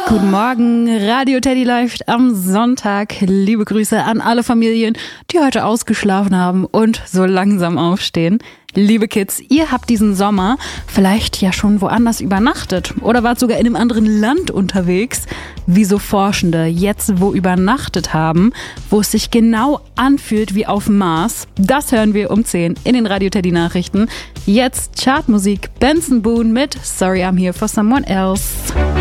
Guten Morgen, Radio Teddy läuft am Sonntag. Liebe Grüße an alle Familien, die heute ausgeschlafen haben und so langsam aufstehen. Liebe Kids, ihr habt diesen Sommer vielleicht ja schon woanders übernachtet oder wart sogar in einem anderen Land unterwegs. Wie so Forschende jetzt wo übernachtet haben, wo es sich genau anfühlt wie auf dem Mars. Das hören wir um 10 in den Radio Teddy Nachrichten. Jetzt Chartmusik, Benson Boone mit Sorry I'm Here for Someone Else.